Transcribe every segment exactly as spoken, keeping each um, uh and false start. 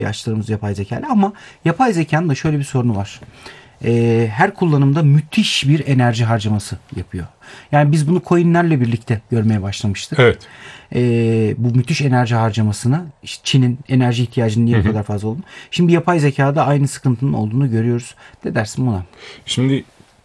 ihtiyaçlarımız yapay zekayla ama yapay zekanın da şöyle bir sorunu var. Ee, her kullanımda müthiş bir enerji harcaması yapıyor. Yani biz bunu coinlerle birlikte görmeye başlamıştık. Evet. Ee, bu müthiş enerji harcamasını, işte Çin'in enerji ihtiyacının niye bu kadar fazla olduğunu. Şimdi yapay zekada aynı sıkıntının olduğunu görüyoruz. Ne dersin buna? Şimdi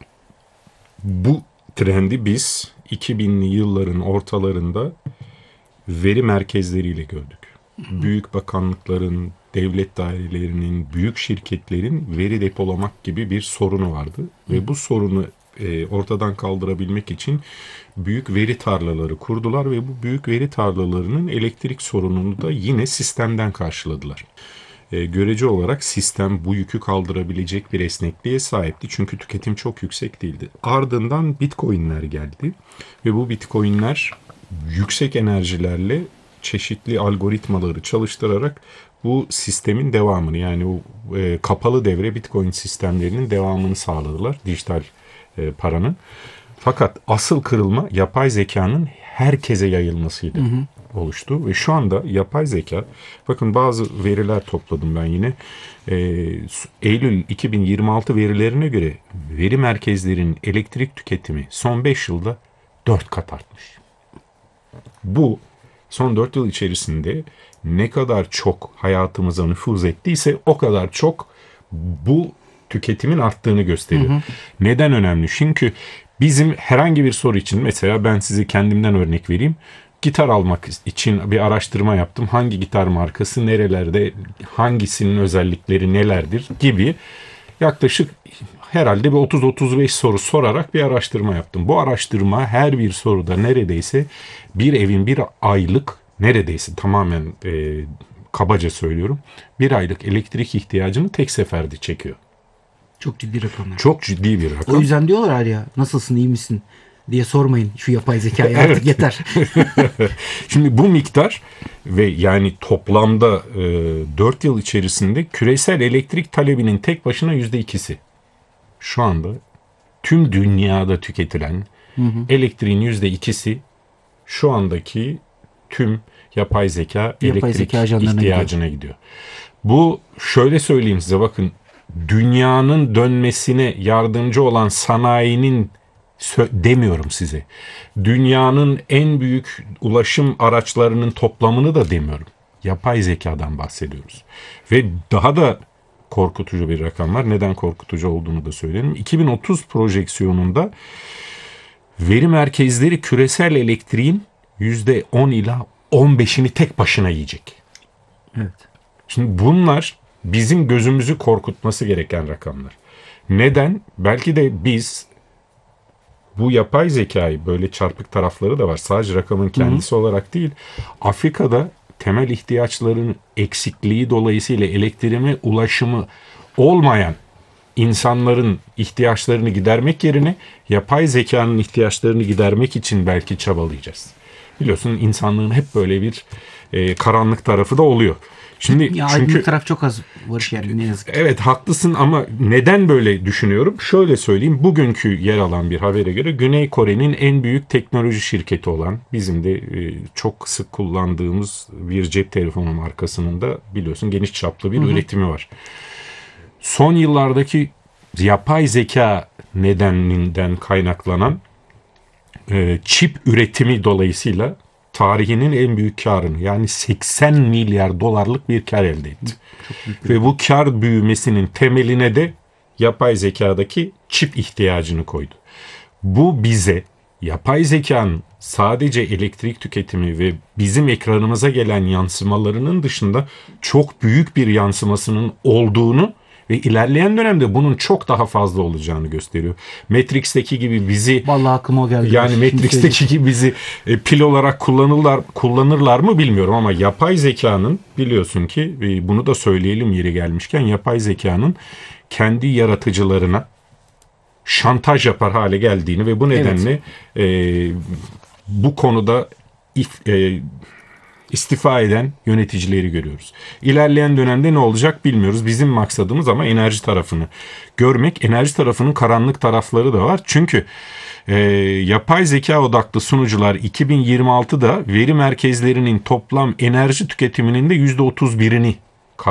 bu trendi biz iki binli yılların ortalarında veri merkezleriyle gördük. Büyük bakanlıkların, devlet dairelerinin, büyük şirketlerin veri depolamak gibi bir sorunu vardı. Ve bu sorunu e, ortadan kaldırabilmek için büyük veri tarlaları kurdular ve bu büyük veri tarlalarının elektrik sorununu da yine sistemden karşıladılar. E, görece olarak sistem bu yükü kaldırabilecek bir esnekliğe sahipti. Çünkü tüketim çok yüksek değildi. Ardından Bitcoin'ler geldi ve bu Bitcoin'ler yüksek enerjilerle çeşitli algoritmaları çalıştırarak bu sistemin devamını, yani o e, kapalı devre Bitcoin sistemlerinin devamını sağladılar, dijital e, paranın. Fakat asıl kırılma yapay zekanın herkese yayılmasıyla hı hı. oluştu ve şu anda yapay zeka, bakın bazı veriler topladım ben yine. E, Eylül iki bin yirmi altı verilerine göre veri merkezlerinin elektrik tüketimi son beş yılda dört kat artmış. Bu son dört yıl içerisinde ne kadar çok hayatımıza nüfuz ettiyse o kadar çok bu tüketimin arttığını gösteriyor. Hı hı. Neden önemli? Çünkü bizim herhangi bir soru için, mesela ben size kendimden örnek vereyim. Gitar almak için bir araştırma yaptım. Hangi gitar markası, nerelerde, hangisinin özellikleri nelerdir gibi yaklaşık herhalde bir otuz otuz beş soru sorarak bir araştırma yaptım. Bu araştırma her bir soruda neredeyse bir evin bir aylık, neredeyse tamamen e, kabaca söylüyorum, bir aylık elektrik ihtiyacını tek seferde çekiyor. Çok ciddi rakamlar. Çok ciddi bir rakam. O yüzden diyorlar ya, nasılsın, iyi misin diye sormayın şu yapay zekaya, artık evet. yeter. Şimdi bu miktar ve yani toplamda e, dört yıl içerisinde küresel elektrik talebinin tek başına yüzde ikisi. Şu anda tüm dünyada tüketilen hı hı. elektriğin yüzde ikisi şu andaki tüm yapay zeka yapay elektrik zeka ihtiyacına gidiyor. gidiyor. Bu, şöyle söyleyeyim size, bakın, dünyanın dönmesine yardımcı olan sanayinin demiyorum size. Dünyanın en büyük ulaşım araçlarının toplamını da demiyorum. Yapay zekadan bahsediyoruz. Ve daha da korkutucu bir rakam var. Neden korkutucu olduğunu da söyleyelim. iki bin otuz projeksiyonunda veri merkezleri küresel elektriğin yüzde on ila on beşini tek başına yiyecek. Evet. Şimdi bunlar bizim gözümüzü korkutması gereken rakamlar. Neden? Belki de biz bu yapay zekayı, böyle çarpık tarafları da var, sadece rakamın kendisi Hı-hı. olarak değil, Afrika'da temel ihtiyaçların eksikliği dolayısıyla elektriğe ulaşımı olmayan insanların ihtiyaçlarını gidermek yerine yapay zekanın ihtiyaçlarını gidermek için belki çabalayacağız. Biliyorsun, insanlığın hep böyle bir e, karanlık tarafı da oluyor. Şimdi ya, çünkü taraf çok az var yani, ne yazık ki. Evet, haklısın ama neden böyle düşünüyorum? Şöyle söyleyeyim. Bugünkü yer alan bir habere göre Güney Kore'nin en büyük teknoloji şirketi olan, bizim de e, çok sık kullandığımız bir cep telefonu markasının da biliyorsun geniş çaplı bir Hı-hı. üretimi var. Son yıllardaki yapay zeka nedeninden kaynaklanan e, çip üretimi dolayısıyla tarihinin en büyük karını, yani seksen milyar dolarlık bir kar elde etti. Ve bu kar büyümesinin temeline de yapay zekadaki çip ihtiyacını koydu. Bu bize yapay zekanın sadece elektrik tüketimi ve bizim ekranımıza gelen yansımalarının dışında çok büyük bir yansımasının olduğunu ve ilerleyen dönemde bunun çok daha fazla olacağını gösteriyor. Matrix'teki gibi bizi, vallahi aklıma o geldi. Yani Matrix'teki gibi bizi e, pil olarak kullanırlar kullanırlar mı bilmiyorum ama yapay zekanın, biliyorsun ki e, bunu da söyleyelim yeri gelmişken, yapay zekanın kendi yaratıcılarına şantaj yapar hale geldiğini ve bu nedenle evet. e, bu konuda if, e, istifa eden yöneticileri görüyoruz. İlerleyen dönemde ne olacak bilmiyoruz. Bizim maksadımız ama enerji tarafını görmek. Enerji tarafının karanlık tarafları da var. Çünkü e, yapay zeka odaklı sunucular iki bin yirmi altıda veri merkezlerinin toplam enerji tüketiminin de yüzde otuz birini karşı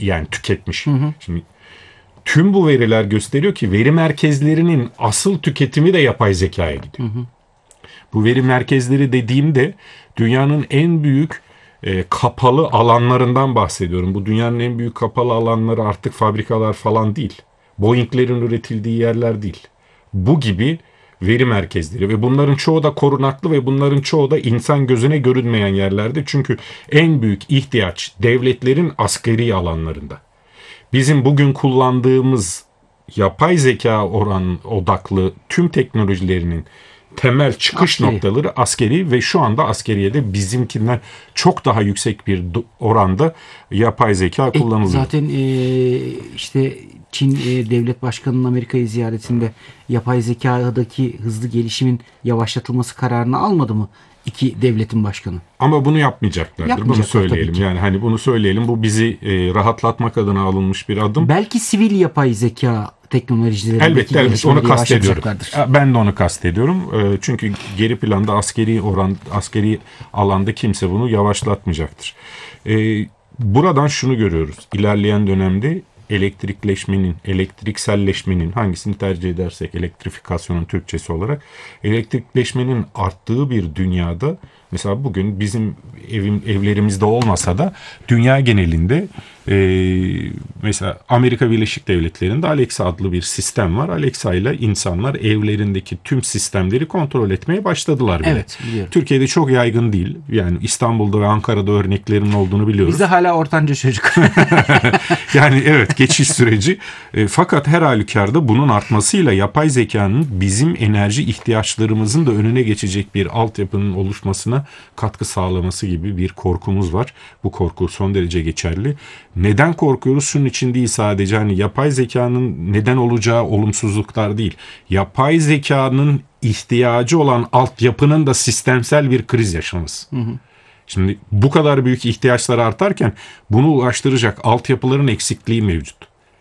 yani tüketmiş. Hı hı. Şimdi tüm bu veriler gösteriyor ki veri merkezlerinin asıl tüketimi de yapay zekaya gidiyor. Hı hı. Bu veri merkezleri dediğimde dünyanın en büyük e, kapalı alanlarından bahsediyorum. Bu dünyanın en büyük kapalı alanları artık fabrikalar falan değil. Boeing'lerin üretildiği yerler değil. Bu gibi veri merkezleri ve bunların çoğu da korunaklı ve bunların çoğu da insan gözüne görünmeyen yerlerde. Çünkü en büyük ihtiyaç devletlerin askeri alanlarında. Bizim bugün kullandığımız yapay zeka oran odaklı tüm teknolojilerinin temel çıkış askeri. noktaları askeri ve şu anda askeriyede bizimkinden çok daha yüksek bir oranda yapay zeka e, kullanılıyor. Zaten e, işte Çin e, devlet başkanının Amerika'yı ziyaretinde yapay zekadaki hızlı gelişimin yavaşlatılması kararını almadı mı? İki devletin başkanı. Ama bunu yapmayacaklardır. Yapmayacaklar, bunu söyleyelim. Yani hani bunu söyleyelim. Bu bizi e, rahatlatmak adına alınmış bir adım. Belki sivil yapay zeka teknolojileri. Elbette elbette onu kastediyorum. Ben de onu kastediyorum. E, çünkü geri planda askeri oran, askeri alanda kimse bunu yavaşlatmayacaktır. E, buradan şunu görüyoruz. İlerleyen dönemde elektrikleşmenin, elektrikselleşmenin, hangisini tercih edersek, elektrifikasyonun Türkçesi olarak, elektrikleşmenin arttığı bir dünyada, mesela bugün bizim evim, evlerimizde olmasa da dünya genelinde e, mesela Amerika Birleşik Devletleri'nde Alexa adlı bir sistem var. Alexa ile insanlar evlerindeki tüm sistemleri kontrol etmeye başladılar bile. Evet, biliyorum. Türkiye'de çok yaygın değil. Yani İstanbul'da ve Ankara'da örneklerinin olduğunu biliyoruz. Bizde hala ortanca çocuk. Yani evet, geçiş süreci. E, fakat her halükarda bunun artmasıyla yapay zekanın bizim enerji ihtiyaçlarımızın da önüne geçecek bir altyapının oluşmasına katkı sağlaması gibi bir korkumuz var. Bu korku son derece geçerli. Neden korkuyoruz? Şunun için değil sadece, hani yapay zekanın neden olacağı olumsuzluklar değil. Yapay zekanın ihtiyacı olan altyapının da sistemsel bir kriz yaşaması. Hı hı. Şimdi bu kadar büyük ihtiyaçlar artarken bunu ulaştıracak altyapıların eksikliği mevcut.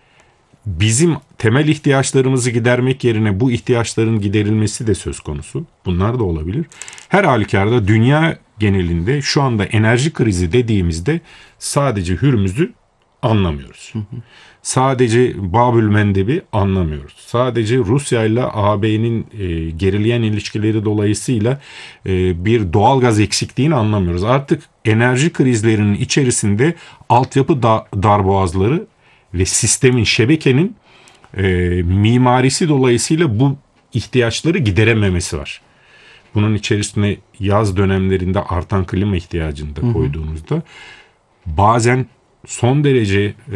Bizim temel ihtiyaçlarımızı gidermek yerine bu ihtiyaçların giderilmesi de söz konusu. Bunlar da olabilir. Her halükarda dünya genelinde şu anda enerji krizi dediğimizde sadece Hürmüz'ü anlamıyoruz. Hı hı. Sadece Babül Mendeb'i anlamıyoruz. Sadece Rusya ile A B'nin e, gerileyen ilişkileri dolayısıyla e, bir doğalgaz eksikliğini anlamıyoruz. Artık enerji krizlerinin içerisinde altyapı da, darboğazları ve sistemin, şebekenin e, mimarisi dolayısıyla bu ihtiyaçları giderememesi var. Bunun içerisine yaz dönemlerinde artan klima ihtiyacını da koyduğunuzda bazen son derece e,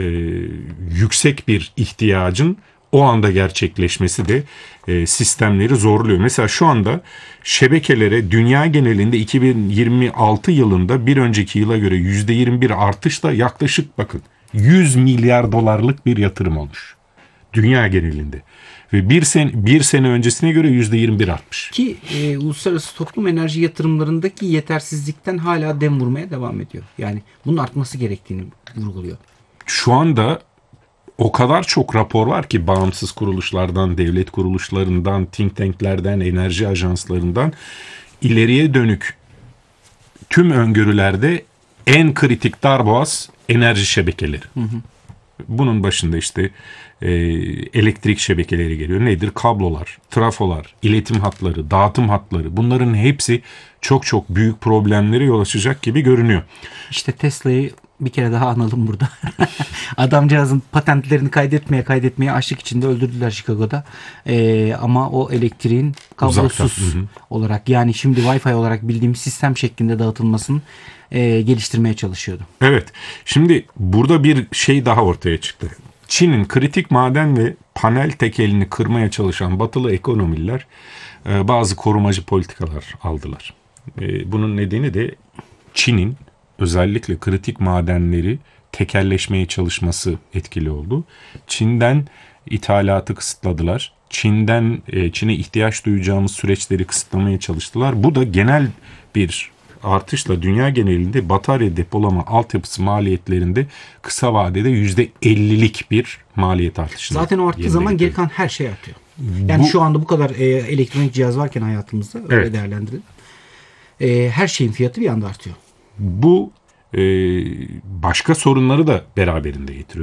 yüksek bir ihtiyacın o anda gerçekleşmesi de e, sistemleri zorluyor. Mesela şu anda şebekelere dünya genelinde iki bin yirmi altı yılında bir önceki yıla göre yüzde yirmi bir artışla yaklaşık bakın yüz milyar dolarlık bir yatırım olmuş. Dünya genelinde. Ve bir sene, bir sene öncesine göre yüzde yirmi bir artmış. Ki e, uluslararası toplum enerji yatırımlarındaki yetersizlikten hala dem vurmaya devam ediyor. Yani bunun artması gerektiğini vurguluyor. Şu anda o kadar çok rapor var ki bağımsız kuruluşlardan, devlet kuruluşlarından, think tanklerden, enerji ajanslarından ileriye dönük tüm öngörülerde en kritik darboğaz enerji şebekeleri. Hı hı. Bunun başında işte e, elektrik şebekeleri geliyor. Nedir? Kablolar, trafolar, iletim hatları, dağıtım hatları, bunların hepsi çok çok büyük problemlere yol açacak gibi görünüyor. İşte Tesla'yı bir kere daha analım burada. Adamcağızın patentlerini kaydetmeye kaydetmeye açlık içinde öldürdüler Chicago'da. Ee, ama o elektriğin kablosuz olarak, yani şimdi Wi-Fi olarak bildiğimiz sistem şeklinde dağıtılmasını e, geliştirmeye çalışıyordu. Evet. Şimdi burada bir şey daha ortaya çıktı. Çin'in kritik maden ve panel tekelini kırmaya çalışan batılı ekonomiler e, bazı korumacı politikalar aldılar. E, bunun nedeni de Çin'in özellikle kritik madenleri tekelleşmeye çalışması etkili oldu. Çin'den ithalatı kısıtladılar. Çin'den e, Çin'e ihtiyaç duyacağımız süreçleri kısıtlamaya çalıştılar. Bu da genel bir artışla dünya genelinde batarya depolama altyapısı maliyetlerinde kısa vadede yüzde ellilik bir maliyet artışı. Zaten o arttığı zaman geri kalan her şey artıyor. Yani bu, şu anda bu kadar e, elektronik cihaz varken hayatımızda öyle evet. değerlendirelim. E, her şeyin fiyatı bir anda artıyor. Bu başka sorunları da beraberinde getiriyor.